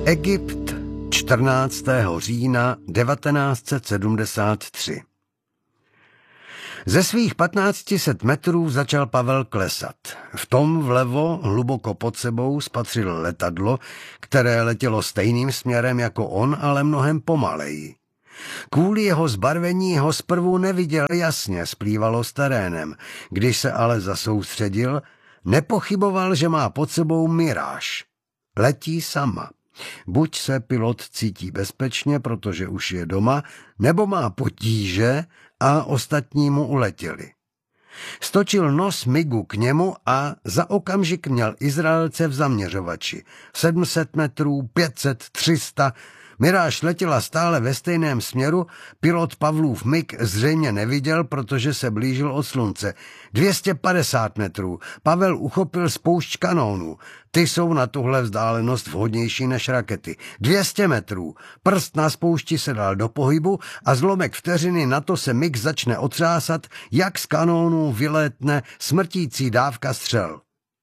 Egypt 14. října 1973. Ze svých 1500 metrů začal Pavel klesat. V tom vlevo, hluboko pod sebou, spatřil letadlo, které letělo stejným směrem jako on, ale mnohem pomaleji. Kvůli jeho zbarvení ho zprvu neviděl jasně, splývalo s terénem. Když se ale zasoustředil, nepochyboval, že má pod sebou miráž. Letí sama. Buď se pilot cítí bezpečně, protože už je doma, nebo má potíže a ostatní mu uletěli. Stočil nos migu k němu a za okamžik měl Izraelce v zaměřovači. 700 metrů, 500, 300... Miráž letěla stále ve stejném směru, pilot Pavlův mig zřejmě neviděl, protože se blížil od slunce. 250 metrů, Pavel uchopil spoušť kanónů. Ty jsou na tuhle vzdálenost vhodnější než rakety. 200 metrů, prst na spoušti se dal do pohybu a zlomek vteřiny na to se mig začne otřásat, jak z kanónů vylétne smrtící dávka střel.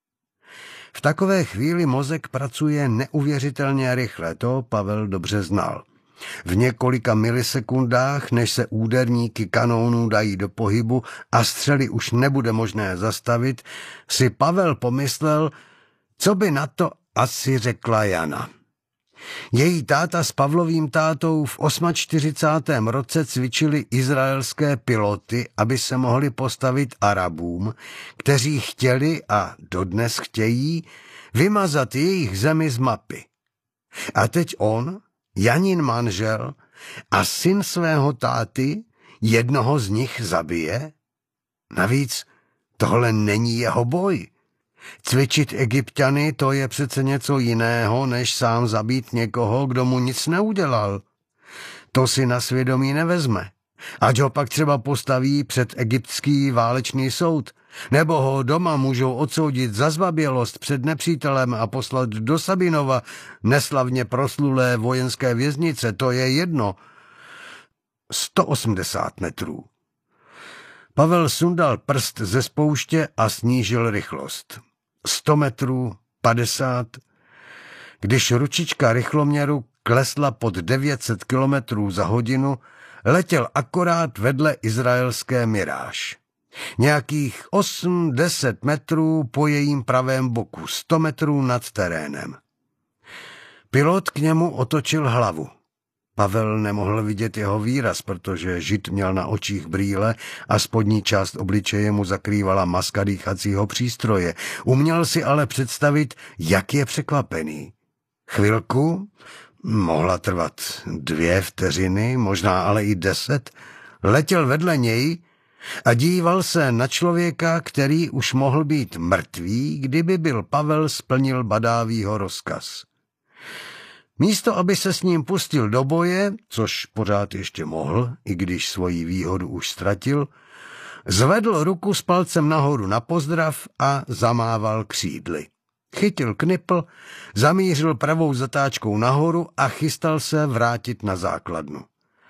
V takové chvíli mozek pracuje neuvěřitelně rychle, to Pavel dobře znal. V několika milisekundách, než se úderníky kanónů dají do pohybu a střely už nebude možné zastavit, si Pavel pomyslel, co by na to asi řekla Jana. Její táta s Pavlovým tátou v 48. roce cvičili izraelské piloty, aby se mohli postavit Arabům, kteří chtěli a dodnes chtějí vymazat jejich zemi z mapy. A teď on, Janin manžel a syn svého táty, jednoho z nich zabije? Navíc tohle není jeho boj. Cvičit Egypťany, to je přece něco jiného, než sám zabít někoho, kdo mu nic neudělal. To si na svědomí nevezme. Ať ho pak třeba postaví před egyptský válečný soud, nebo ho doma můžou odsoudit za zbabělost před nepřítelem a poslat do Sabinova, neslavně proslulé vojenské věznice, to je jedno. 180 metrů. Pavel sundal prst ze spouště a snížil rychlost. 100 metrů, 50. Když ručička rychloměru klesla pod 900 kilometrů za hodinu, letěl akorát vedle izraelské miráž. Nějakých 8-10 metrů po jejím pravém boku, 100 metrů nad terénem. Pilot k němu otočil hlavu. Pavel nemohl vidět jeho výraz, protože žid měl na očích brýle a spodní část obličeje mu zakrývala maska dýchacího přístroje. Uměl si ale představit, jak je překvapený. Chvilku, mohla trvat 2 vteřiny, možná ale i 10, letěl vedle něj a díval se na člověka, který už mohl být mrtvý, kdyby byl Pavel splnil Badávýho rozkaz. Místo, aby se s ním pustil do boje, což pořád ještě mohl, i když svoji výhodu už ztratil, zvedl ruku s palcem nahoru na pozdrav a zamával křídly. Chytil knipl, zamířil pravou zatáčkou nahoru a chystal se vrátit na základnu.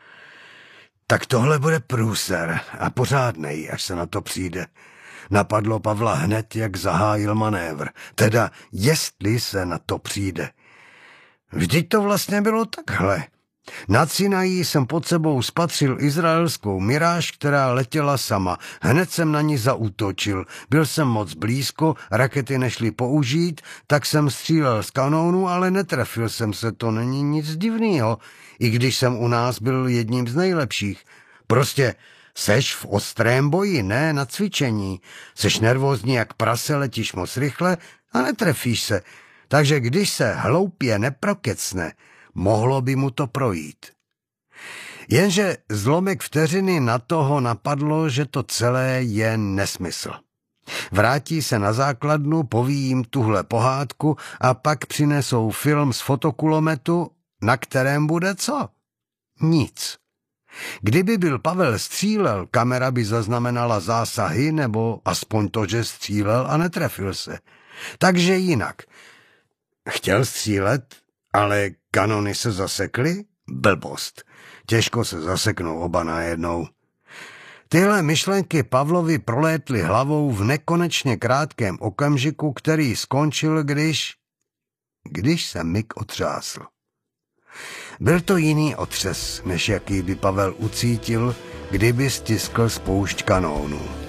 Tak tohle bude průser a pořádnej, až se na to přijde. Napadlo Pavla hned, jak zahájil manévr, teda jestli se na to přijde. Vždyť to vlastně bylo takhle. Nad Sinají jsem pod sebou spatřil izraelskou miráž, která letěla sama. Hned jsem na ní zaútočil. Byl jsem moc blízko, rakety nešly použít, tak jsem střílel z kanónu, ale netrefil jsem se, to není nic divného, i když jsem u nás byl jedním z nejlepších. Prostě seš v ostrém boji, ne na cvičení. Seš nervózní jak prase, letíš moc rychle a netrefíš se. Takže když se hloupě neprokecne, mohlo by mu to projít. Jenže zlomek vteřiny na toho napadlo, že to celé je nesmysl. Vrátí se na základnu, poví jim tuhle pohádku a pak přinesou film z fotokulometu, na kterém bude co? Nic. Kdyby byl Pavel střílel, kamera by zaznamenala zásahy nebo aspoň to, že střílel a netrefil se. Takže jinak. Chtěl střílet, ale kanony se zasekly? Blbost. Těžko se zaseknou oba najednou. Tyhle myšlenky Pavlovi prolétly hlavou v nekonečně krátkém okamžiku, který skončil, když se mig otřásl. Byl to jiný otřes, než jaký by Pavel ucítil, kdyby stiskl spoušť kanónu.